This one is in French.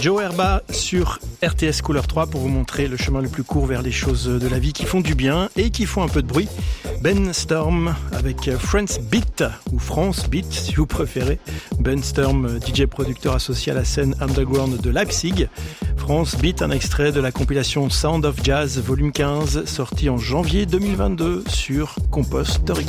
Joe Herba sur RTS Couleur 3 pour vous montrer le chemin le plus court vers les choses de la vie qui font du bien et qui font un peu de bruit. Ben Storm avec France Beat, ou France Beat si vous préférez. Ben Storm, DJ producteur associé à la scène underground de Leipzig. France Beat, un extrait de la compilation Sound of Jazz volume 15, sorti en janvier 2022 sur Compost Records.